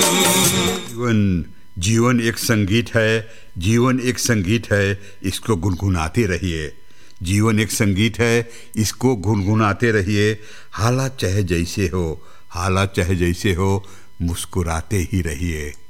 जीवन जीवन एक संगीत है, जीवन एक संगीत है, इसको गुनगुनाते रहिए। जीवन एक संगीत है, इसको गुनगुनाते रहिए। हालात चाहे जैसे हो, हालात चाहे जैसे हो, मुस्कुराते ही रहिए।